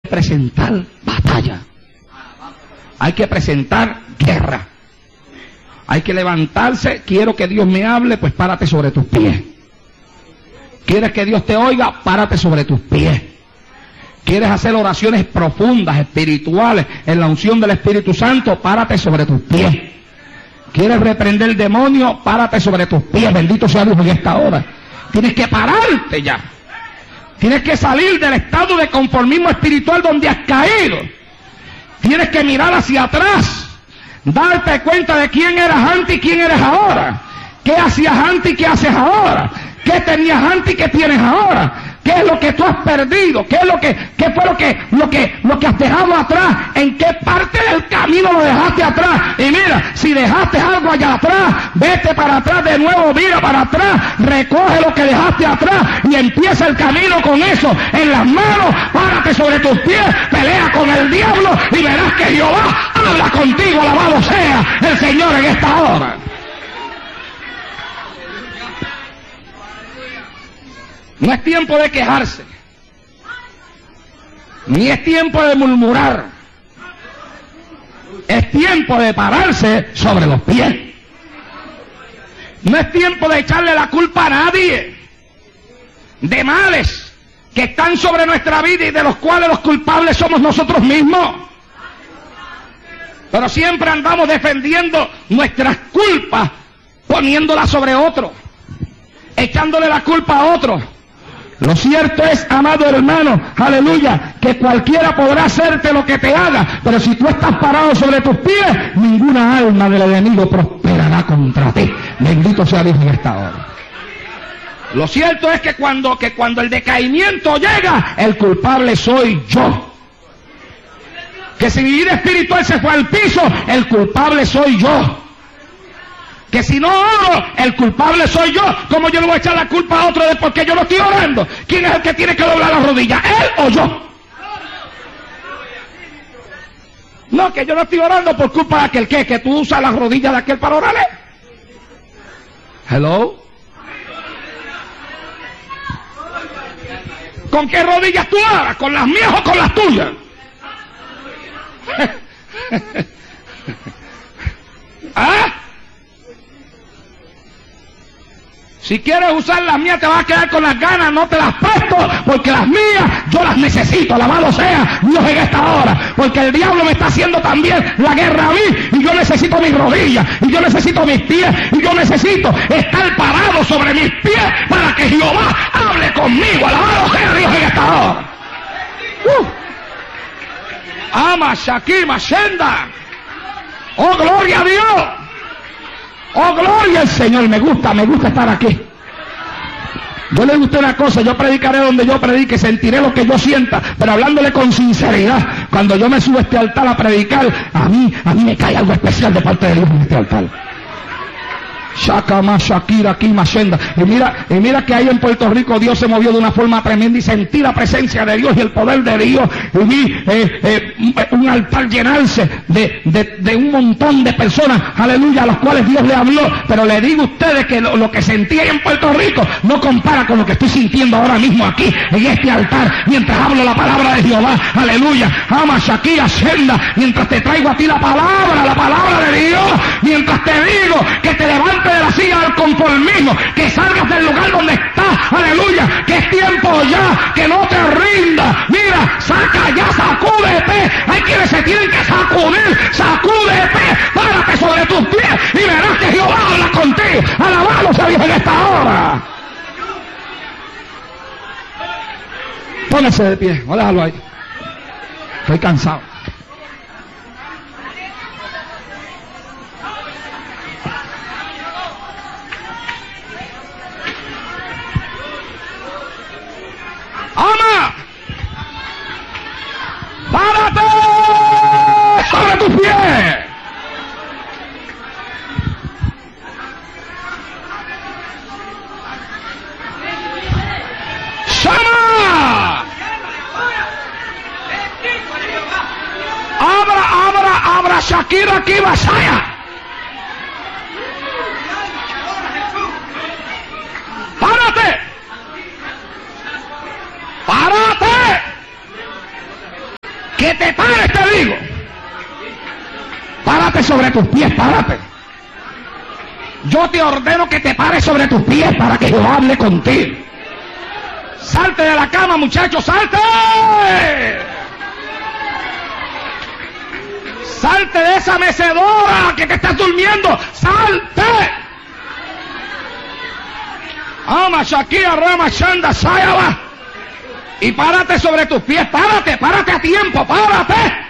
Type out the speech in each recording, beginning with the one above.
presentar batalla. Hay que presentar guerra. Hay que levantarse. Quiero que Dios me hable, pues párate sobre tus pies. ¿Quieres que Dios te oiga? Párate sobre tus pies. ¿Quieres hacer oraciones profundas, espirituales, en la unción del Espíritu Santo? Párate sobre tus pies. ¿Quieres reprender el demonio? Párate sobre tus pies. Bendito sea Dios en esta hora. Tienes que pararte ya. Tienes que salir del estado de conformismo espiritual donde has caído. Tienes que mirar hacia atrás. Darte cuenta de quién eras antes y quién eres ahora. ¿Qué hacías antes y qué haces ahora? ¿Qué tenías antes y qué tienes ahora? ¿Qué es lo que tú has perdido? ¿Qué fue lo que has dejado atrás? ¿En qué parte del camino lo dejaste atrás? Y mira, si dejaste algo allá atrás, vete para atrás de nuevo, mira para atrás, recoge lo que dejaste atrás y empieza el camino con eso en las manos. Párate sobre tus pies, pelea con el diablo y verás que Jehová habla contigo. Alabado sea el Señor en esta hora. No es tiempo de quejarse, ni es tiempo de murmurar. Es tiempo de pararse sobre los pies. No es tiempo de echarle la culpa a nadie de males que están sobre nuestra vida y de los cuales los culpables somos nosotros mismos. Pero siempre andamos defendiendo nuestras culpas, poniéndolas sobre otro, echándole la culpa a otro. Lo cierto es, amado hermano, aleluya, que cualquiera podrá hacerte lo que te haga, pero si tú estás parado sobre tus pies, ninguna alma del enemigo prosperará contra ti. Bendito sea Dios en esta hora. Lo cierto es que cuando el decaimiento llega, el culpable soy yo. Que si mi vida espiritual se fue al piso, el culpable soy yo. Que si no oro, el culpable soy yo. ¿Cómo yo le voy a echar la culpa a otro de por qué yo no estoy orando? ¿Quién es el que tiene que doblar las rodillas? ¿Él o yo? No, que yo no estoy orando por culpa de aquel que tú usas las rodillas de aquel para orarle. Hello. ¿Con qué rodillas tú oras? ¿Con las mías o con las tuyas? ¿Ah? Si quieres usar las mías te vas a quedar con las ganas, no te las presto, porque las mías yo las necesito. Alabado sea Dios en esta hora, porque el diablo me está haciendo también la guerra a mí, y yo necesito mis rodillas, y yo necesito mis pies, y yo necesito estar parado sobre mis pies para que Jehová hable conmigo. Alabado sea Dios en esta hora. Ama Shakima Shenda. Oh, gloria a Dios. Oh, gloria al Señor. Me gusta estar aquí. Yo le digo una cosa, yo predicaré donde yo predique, sentiré lo que yo sienta, pero hablándole con sinceridad. Cuando yo me subo a este altar a predicar, a mí me cae algo especial de parte de Dios en este altar. Shakama Shakira Kima Shenda. Y mira que ahí en Puerto Rico Dios se movió de una forma tremenda y sentí la presencia de Dios y el poder de Dios. Y vi un altar llenarse de un montón de personas, aleluya, a los cuales Dios le habló. Pero le digo a ustedes que lo que sentí ahí en Puerto Rico no compara con lo que estoy sintiendo ahora mismo aquí en este altar, mientras hablo la palabra de Jehová. Aleluya. Ama Shakira Shenda. Mientras te traigo a ti la palabra de Dios, mientras te digo que te levantes de la silla del conformismo, que salgas del lugar donde estás, aleluya, que es tiempo ya, que no te rindas. Mira, saca ya, sacúdete. Hay quienes se tienen que sacudir, sacúdete, párate sobre tus pies y verás que Jehová habla contigo. Alabado sea Dios en esta hora. Póngase de pie, o déjalo ahí. Estoy cansado. ¡Ama! ¡Párate sobre tus pies! ¡Shama! ¡Abra Shakira aquí, Basaya! ¡Párate! ¡Párate! Que te pares, te digo. Párate sobre tus pies, párate. Yo te ordeno que te pares sobre tus pies para que Jehová hable contigo. Salte de la cama, muchachos, salte. Salte de esa mecedora que te estás durmiendo. Salte. Ama Shakia Rama Shanda Sayaba. Y párate sobre tus pies, párate a tiempo, párate.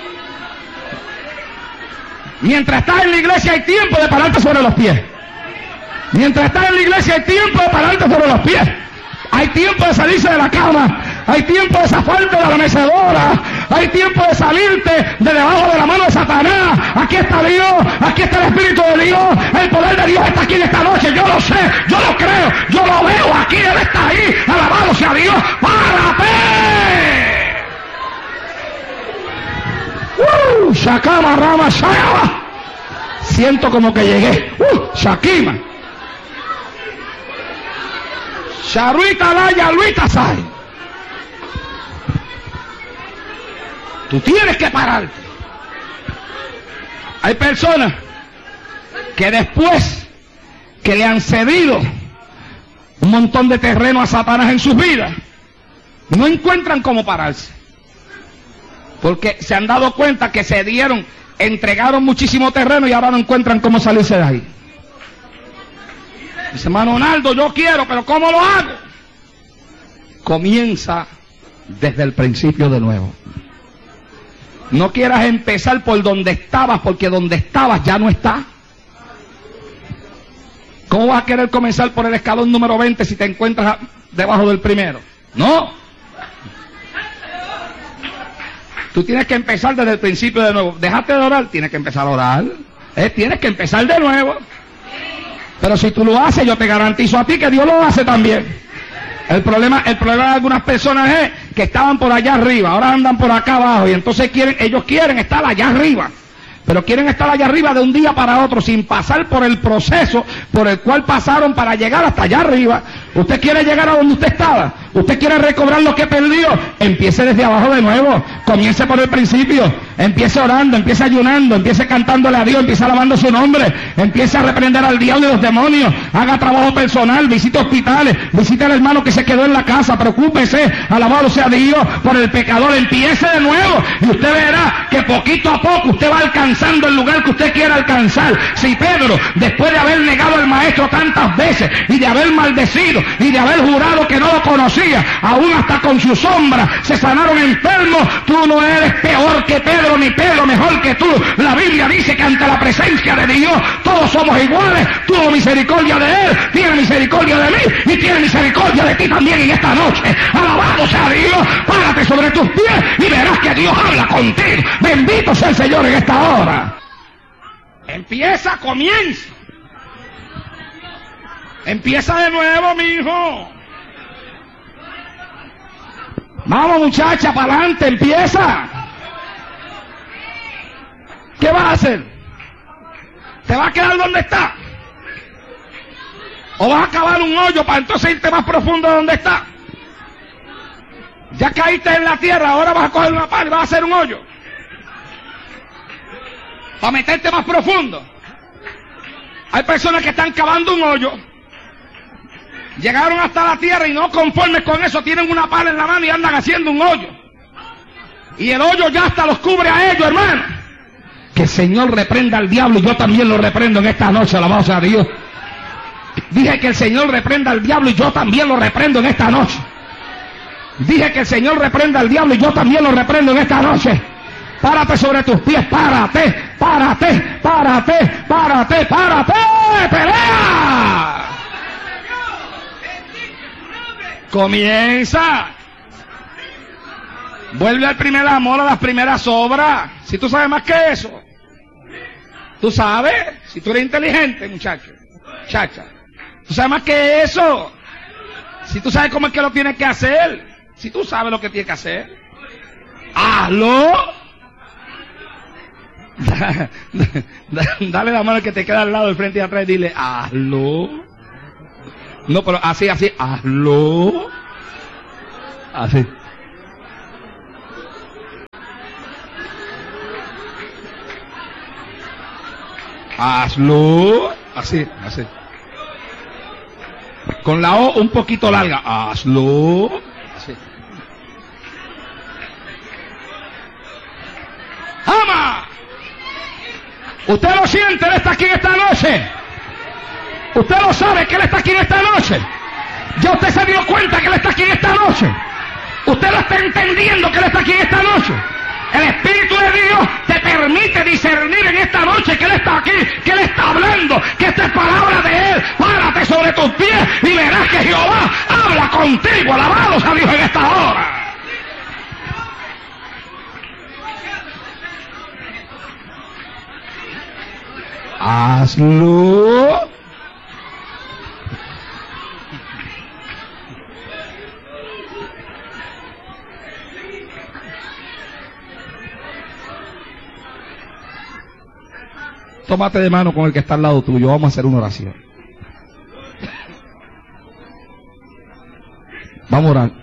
Mientras estás en la iglesia hay tiempo de pararte sobre los pies. Mientras estás en la iglesia hay tiempo de pararte sobre los pies. Hay tiempo de salirse de la cama. Hay tiempo de zafarte de la mecedora. Hay tiempo de salirte de debajo de la mano de Satanás. Aquí está Dios. Aquí está el Espíritu de Dios. El poder de Dios está aquí en esta noche. Yo lo sé. Yo lo creo. Yo lo veo aquí. Él está ahí. Alabado sea Dios. ¡Párate! Shakama Rama Shayaba. Siento como que llegué. Shakima. Sharuita Laya Luita Sai. Tú tienes que pararte. Hay personas que después que le han cedido un montón de terreno a Satanás en sus vidas, no encuentran cómo pararse. Porque se han dado cuenta que cedieron, entregaron muchísimo terreno y ahora no encuentran cómo salirse de ahí. Dice, hermano Ronaldo, yo quiero, pero ¿cómo lo hago? Comienza desde el principio de nuevo. No quieras empezar por donde estabas, porque donde estabas ya no está. ¿Cómo vas a querer comenzar por el escalón número 20 si te encuentras debajo del primero? No. Tú tienes que empezar desde el principio de nuevo. Déjate de orar, tienes que empezar a orar. Tienes que empezar de nuevo. Pero si tú lo haces, yo te garantizo a ti que Dios lo hace también. El problema de algunas personas es que estaban por allá arriba, ahora andan por acá abajo y entonces ellos quieren estar allá arriba. Pero quieren estar allá arriba de un día para otro sin pasar por el proceso por el cual pasaron para llegar hasta allá arriba. Usted quiere llegar a donde usted estaba. Usted quiere recobrar lo que perdió. Empiece desde abajo de nuevo. Comience por el principio. Empiece orando, empiece ayunando, empiece cantándole a Dios, empiece alabando su nombre. Empiece a reprender al diablo y los demonios. Haga trabajo personal, visite hospitales, visite al hermano que se quedó en la casa. Preocúpese, alabado sea Dios por el pecador. Empiece de nuevo y usted verá que poquito a poco usted va alcanzando el lugar que usted quiera alcanzar. Si Pedro, después de haber negado al maestro tantas veces y de haber maldecido y de haber jurado que no lo conocía, aún hasta con su sombra se sanaron enfermos, tú no eres peor que Pedro ni Pedro mejor que tú. La Biblia dice que ante la presencia de Dios todos somos iguales. Tuvo misericordia de él, tiene misericordia de mí y tiene misericordia de ti también en esta noche. Alabado sea Dios. Párate sobre tus pies y verás que Dios habla contigo. Bendito sea el Señor en esta hora. Empieza, comienza. Empieza de nuevo, mi hijo. Vamos, muchacha, para adelante, empieza. ¿Qué vas a hacer? ¿Te vas a quedar donde está? ¿O vas a cavar un hoyo para entonces irte más profundo de donde está? Ya caíste en la tierra, ahora vas a coger una pala y vas a hacer un hoyo para meterte más profundo. Hay personas que están cavando un hoyo, llegaron hasta la tierra y no conformes con eso, tienen una pala en la mano y andan haciendo un hoyo. Y el hoyo ya hasta los cubre a ellos, hermano. Que el Señor reprenda al diablo y yo también lo reprendo en esta noche, alabado sea Dios. Dije que el Señor reprenda al diablo y yo también lo reprendo en esta noche. Dije que el Señor reprenda al diablo y yo también lo reprendo en esta noche. Párate sobre tus pies, párate, párate, párate, párate, párate, pelea. Comienza. Vuelve al primer amor, a las primeras obras. Si tú sabes más que eso. Tú sabes, si tú eres inteligente, muchacho, chacha. Tú sabes más que eso. Si tú sabes cómo es que lo tienes que hacer. Si tú sabes lo que tienes que hacer. Hazlo. Dale la mano al que te queda al lado, del frente y atrás y dile, hazlo. No, pero así, hazlo. Así. Hazlo. Así, así. Con la O un poquito larga. Hazlo. Así. ¡Ama! Usted lo siente, Él está aquí en esta noche. Usted lo sabe que Él está aquí en esta noche. Ya usted se dio cuenta que Él está aquí en esta noche. Usted lo está entendiendo que Él está aquí en esta noche. El Espíritu de Dios te permite discernir en esta noche que Él está aquí, que Él está hablando, que esta es palabra de Él. Párate sobre tus pies y verás que Jehová habla contigo. Alabados a Dios en esta hora. Hazlo. Tómate de mano con el que está al lado tuyo. Vamos a hacer una oración. Vamos a orar.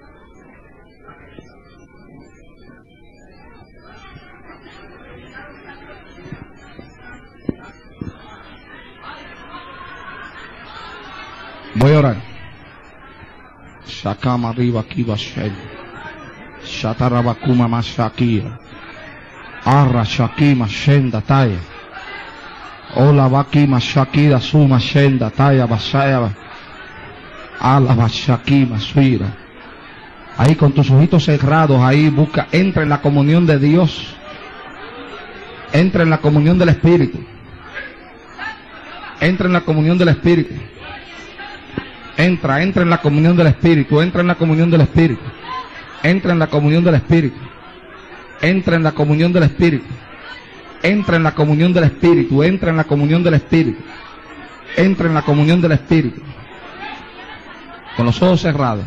Voy a orar. Shakama arriba aquí Bashel. Shatarabakuma Mashakia. Arra Shakima Shenda Taya. Ola Bakima Shakida Suma Shenda Taya Basaya. Ala Bashakima Suira. Ahí con tus ojitos cerrados, ahí busca, entra en la comunión de Dios. Entra en la comunión del Espíritu. Entra en la comunión del Espíritu. Entra en la comunión del Espíritu, entra en la comunión del Espíritu, entra en la comunión del Espíritu, entra en la comunión del Espíritu, entra en la comunión del Espíritu, entra en la comunión del Espíritu, entra en la comunión del Espíritu, con los ojos cerrados,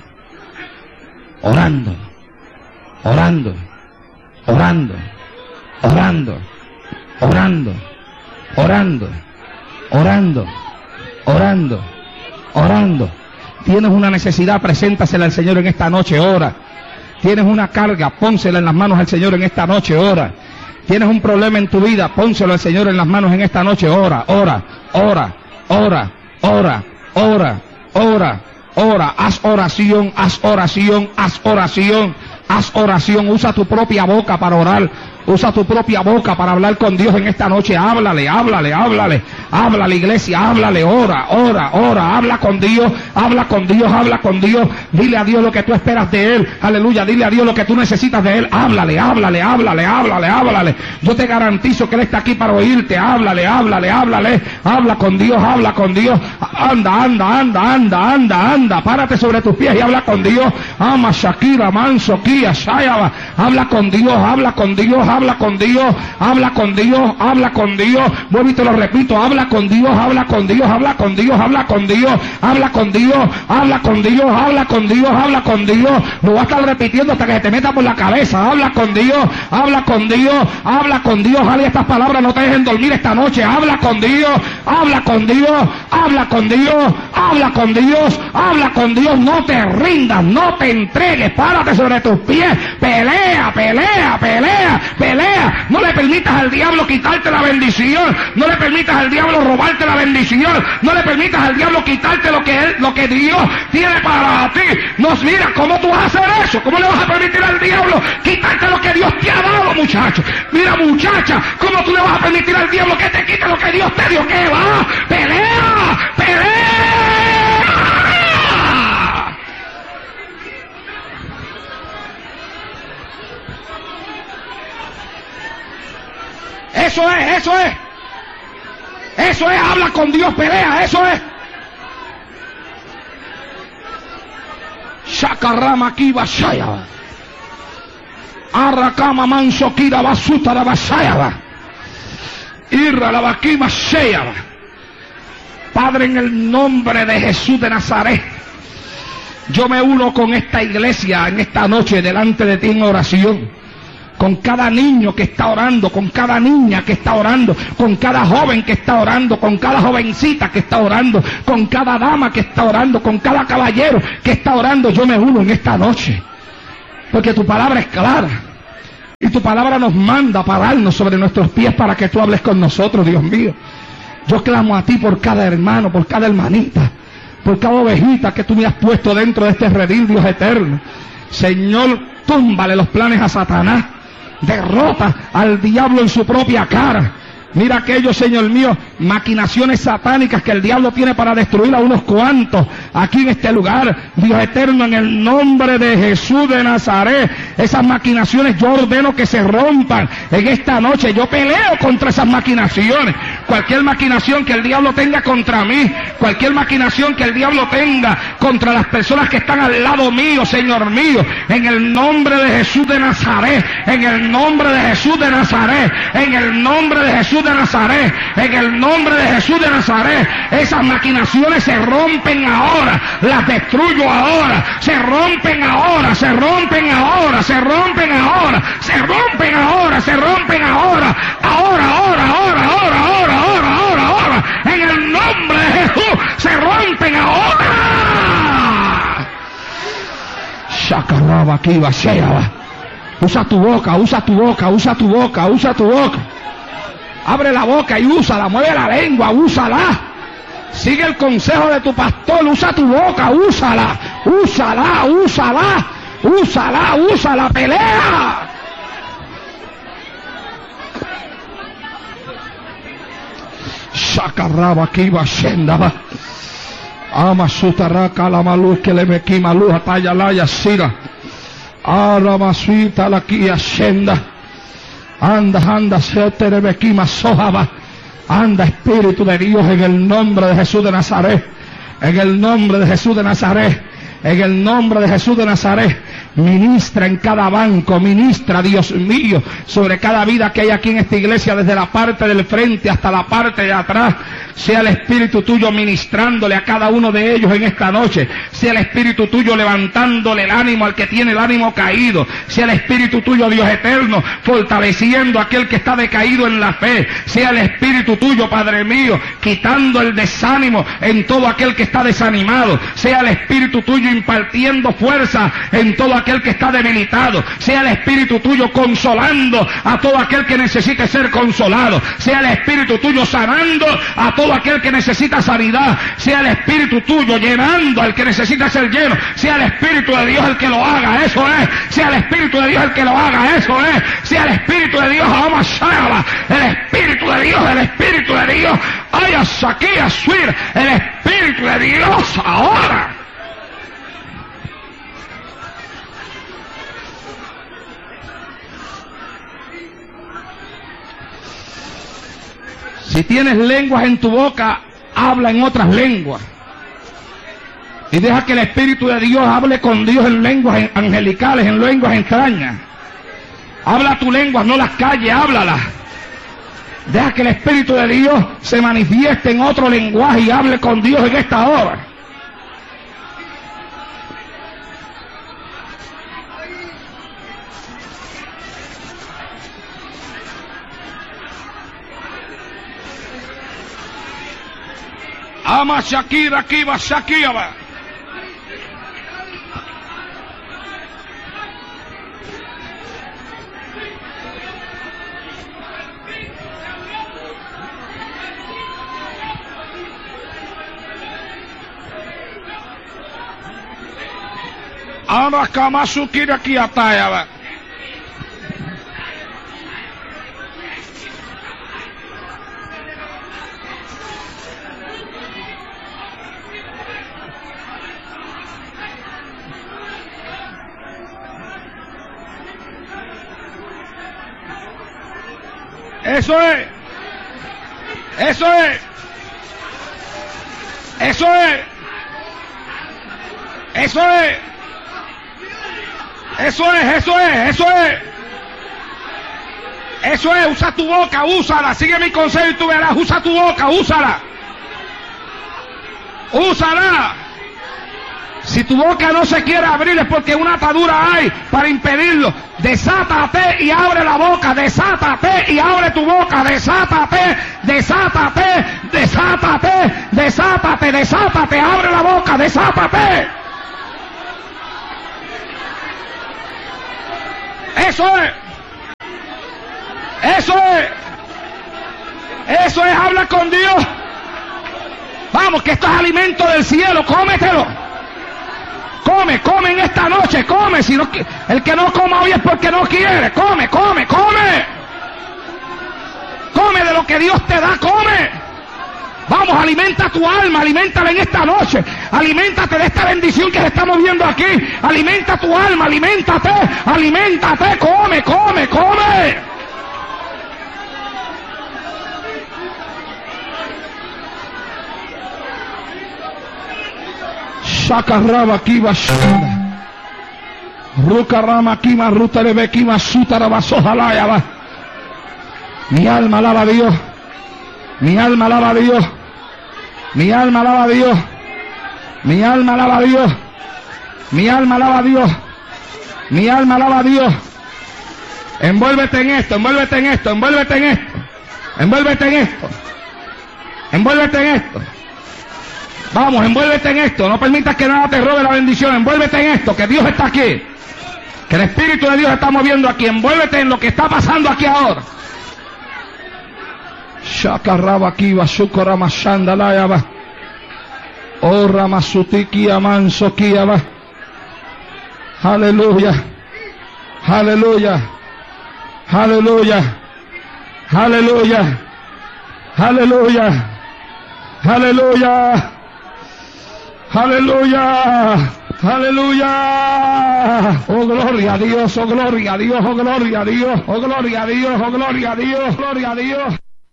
orando, orando, orando, orando, orando, orando, orando, orando, orando. Tienes una necesidad, preséntasela al Señor en esta noche, ora. Tienes una carga, pónsela en las manos al Señor en esta noche, ora. Tienes un problema en tu vida, pónselo al Señor en las manos en esta noche, ora, ora, ora, ora, ora, ora, ora, ora. Haz oración, haz oración, haz oración, haz oración. Usa tu propia boca para orar. Usa tu propia boca para hablar con Dios en esta noche. Háblale, háblale, háblale. Háblale, iglesia, háblale, ora, ora, ora. Habla con Dios, habla con Dios, habla con Dios. Dile a Dios lo que tú esperas de Él. Aleluya, dile a Dios lo que tú necesitas de Él. Háblale, háblale, háblale, háblale, háblale. Yo te garantizo que Él está aquí para oírte. Háblale, háblale, háblale. Habla con Dios, habla con Dios. Anda, anda, anda, anda, anda, anda. Párate sobre tus pies y habla con Dios. Ama Shakira, Manso, Kia, Shayaba. Habla con Dios, habla con Dios, habla con Dios, habla con Dios, habla con Dios. Vuelvo y te lo repito, habla con Dios, habla con Dios, habla con Dios, habla con Dios, habla con Dios, habla con Dios, habla con Dios, habla con Dios. Lo voy a estar repitiendo hasta que se te meta por la cabeza. Habla con Dios, habla con Dios, habla con Dios. Ojalá estas palabras no te dejen dormir esta noche. Habla con Dios, habla con Dios, habla con Dios, habla con Dios, habla con Dios. No te rindas, no te entregues, párate sobre tus pies, pelea, pelea, pelea, pelea. No le permitas al diablo quitarte la bendición, no le permitas al diablo robarte la bendición, no le permitas al diablo quitarte lo que Dios tiene para ti. No, mira, ¿cómo tú vas a hacer eso? ¿Cómo le vas a permitir al diablo quitarte lo que Dios te ha dado, muchacho? Mira, muchacha, ¿cómo tú le vas a permitir al diablo que te quite lo que Dios te dio? ¿Qué va? ¡Pelea! ¡Pelea! Eso es, eso es. Eso es, habla con Dios, pelea, eso es. Shakarama kiba shayaba. Arrakama manso kira basuta la basayaba. Irra la bakima shayaba. Padre, en el nombre de Jesús de Nazaret, yo me uno con esta iglesia en esta noche delante de ti en oración. Con cada niño que está orando, con cada niña que está orando, con cada joven que está orando, con cada jovencita que está orando, con cada dama que está orando, con cada caballero que está orando, yo me uno en esta noche. Porque tu palabra es clara. Y tu palabra nos manda a pararnos sobre nuestros pies para que tú hables con nosotros, Dios mío. Yo clamo a ti por cada hermano, por cada hermanita, por cada ovejita que tú me has puesto dentro de este redil, Dios eterno. Señor, túmbale los planes a Satanás. Derrota al diablo en su propia cara. Mira aquellos, Señor mío, maquinaciones satánicas que el diablo tiene para destruir a unos cuantos aquí en este lugar. Dios eterno, en el nombre de Jesús de Nazaret, esas maquinaciones yo ordeno que se rompan en esta noche. Yo peleo contra esas maquinaciones. Cualquier maquinación que el diablo tenga contra mí, cualquier maquinación que el diablo tenga contra las personas que están al lado mío, Señor mío, en el nombre de Jesús de Nazaret, en el nombre de Jesús de Nazaret, en el nombre de Jesús de Nazaret, en el nombre de Jesús de Nazaret, esas maquinaciones se rompen ahora, las destruyo ahora, se rompen ahora, se rompen ahora, se rompen ahora, se rompen ahora, se rompen ahora, ahora, en el nombre de Jesús, se rompen ahora. Shakaraba aquí, Basheaba. Usa tu boca, usa tu boca, usa tu boca, usa tu boca. Abre la boca y úsala, mueve la lengua, úsala. Sigue el consejo de tu pastor, usa tu boca, úsala, úsala, úsala, úsala, úsala, pelea. Shakaraba aquí, Bashendaba. Ama sutaraka la malu que le me quima luz ataya la yasira. Aramasuita la kia shenda. Anda, seterebequima sojaba. Anda, Espíritu de Dios, en el nombre de Jesús de Nazaret. En el nombre de Jesús de Nazaret. En el nombre de Jesús de Nazaret. Ministra en cada banco, ministra, Dios mío, sobre cada vida que hay aquí en esta iglesia, desde la parte del frente hasta la parte de atrás. Sea el Espíritu tuyo ministrándole a cada uno de ellos en esta noche. Sea el Espíritu tuyo levantándole el ánimo al que tiene el ánimo caído. Sea el Espíritu tuyo, Dios eterno, fortaleciendo a aquel que está decaído en la fe. Sea el Espíritu tuyo, Padre mío, quitando el desánimo en todo aquel que está desanimado. Sea el Espíritu tuyo impartiendo fuerza en todo aquel que está debilitado. Sea el Espíritu tuyo consolando a todo aquel que necesite ser consolado. Sea el Espíritu tuyo sanando a todo aquel que necesita sanidad. Sea el Espíritu tuyo llenando al que necesita ser lleno. Sea el Espíritu de Dios el que lo haga, eso es. Sea el Espíritu de Dios el que lo haga, eso es. Sea el Espíritu de Dios, el Espíritu de Dios, el Espíritu de Dios. Ay, aquí a subir el Espíritu de Dios ahora. Si tienes lenguas en tu boca, habla en otras lenguas. Y deja que el Espíritu de Dios hable con Dios en lenguas angelicales, en lenguas extrañas. Habla tu lengua, no las calles, háblalas. Deja que el Espíritu de Dios se manifieste en otro lenguaje y hable con Dios en esta hora. Ama Shakira, Kiba, Shakira. Ama Kamasukira Kiataya. Eso es. Eso es. Eso es. Eso es. Eso es, eso es, eso es. Eso es, usa tu boca, úsala. Sigue mi consejo y tú verás, usa tu boca, úsala. Úsala. Si tu boca no se quiere abrir es porque una atadura hay para impedirlo. Desátate y abre la boca, desátate y abre tu boca, desátate, desátate, desátate, desátate, desátate, abre la boca, desátate. Eso es. Eso es. Eso es, habla con Dios. Vamos, que esto es alimento del cielo, cómetelo. Come en esta noche, come. Si no, el que no coma hoy es porque no quiere. Come. Come de lo que Dios te da, come. Vamos, alimenta tu alma, aliméntala en esta noche. Aliméntate de esta bendición que se está moviendo aquí. Alimenta tu alma, aliméntate, come. Sacarraba kiva shanda. Rucarama kima rutarebe kima sutaraba sojalaya va. Mi alma alaba a Dios. Mi alma alaba a Dios. Mi alma alaba a Dios. Mi alma alaba a Dios. Mi alma alaba a Dios. Mi alma alaba a Dios. Envuélvete en esto, envuélvete en esto, envuélvete en esto. Envuélvete en esto. Envuélvete en esto. Vamos, envuélvete en esto. No permitas que nada te robe la bendición. Envuélvete en esto, que Dios está aquí. Que el Espíritu de Dios está moviendo aquí. Envuélvete en lo que está pasando aquí ahora. Shakaraba kiva sukorama shandalaya va. Oh ramasutiki amanso kiava. Aleluya. Aleluya. Aleluya. Aleluya. Aleluya. Aleluya. Aleluya. Aleluya. Oh gloria a Dios, oh gloria a Dios, oh gloria a Dios, oh gloria a Dios, oh gloria a Dios, gloria a Dios.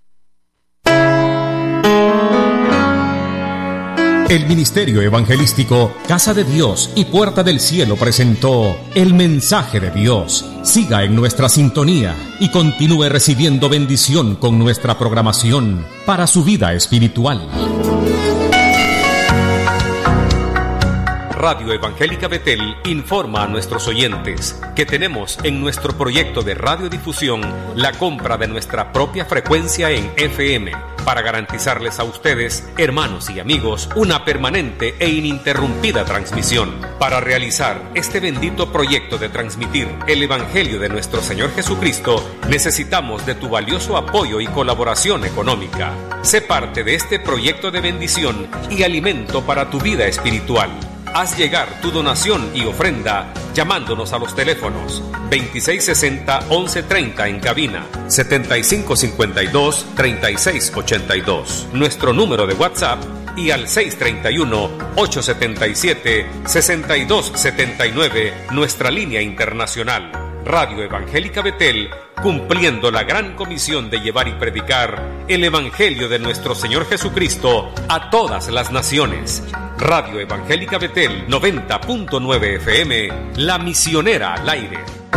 El Ministerio Evangelístico Casa de Dios y Puerta del Cielo presentó El Mensaje de Dios. Siga en nuestra sintonía y continúe recibiendo bendición con nuestra programación para su vida espiritual. Radio Evangélica Betel informa a nuestros oyentes que tenemos en nuestro proyecto de radiodifusión la compra de nuestra propia frecuencia en FM para garantizarles a ustedes, hermanos y amigos, una permanente e ininterrumpida transmisión. Para realizar este bendito proyecto de transmitir el Evangelio de nuestro Señor Jesucristo, necesitamos de tu valioso apoyo y colaboración económica. Sé parte de este proyecto de bendición y alimento para tu vida espiritual. Haz llegar tu donación y ofrenda llamándonos a los teléfonos 2660-1130 en cabina, 7552-3682, nuestro número de WhatsApp, y al 631-877-6279, nuestra línea internacional. Radio Evangélica Betel, cumpliendo la gran comisión de llevar y predicar el Evangelio de nuestro Señor Jesucristo a todas las naciones. Radio Evangélica Betel 90.9 FM, la misionera al aire.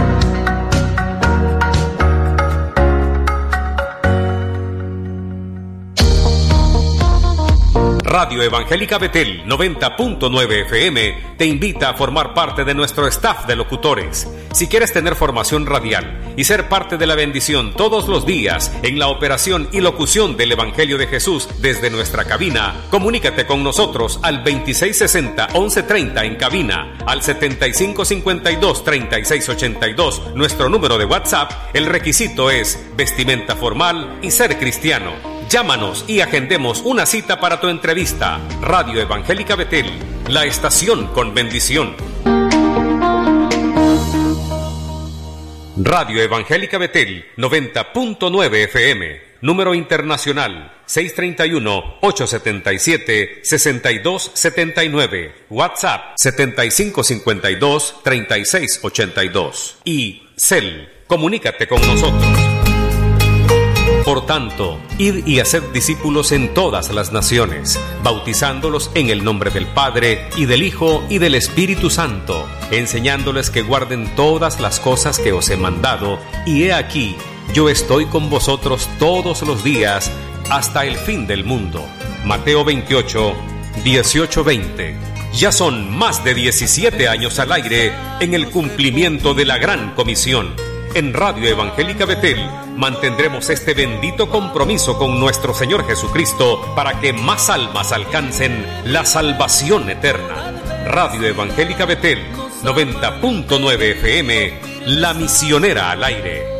Radio Evangélica Betel 90.9 FM te invita a formar parte de nuestro staff de locutores. Si quieres tener formación radial y ser parte de la bendición todos los días en la operación y locución del Evangelio de Jesús desde nuestra cabina, comunícate con nosotros al 2660-1130 en cabina, al 7552-3682, nuestro número de WhatsApp. El requisito es vestimenta formal y ser cristiano. Llámanos y agendemos una cita para tu entrevista. Radio Evangélica Betel, la estación con bendición. Radio Evangélica Betel 90.9 FM, número internacional 631-877-6279, WhatsApp 7552-3682 y CEL. Comunícate con nosotros. Por tanto, id y haced discípulos en todas las naciones, bautizándolos en el nombre del Padre, y del Hijo, y del Espíritu Santo, enseñándoles que guarden todas las cosas que os he mandado, y he aquí, yo estoy con vosotros todos los días, hasta el fin del mundo. Mateo 28, 18-20. Ya son más de 17 años al aire en el cumplimiento de la Gran Comisión. En Radio Evangélica Betel mantendremos este bendito compromiso con nuestro Señor Jesucristo para que más almas alcancen la salvación eterna. Radio Evangélica Betel 90.9 FM, la misionera al aire.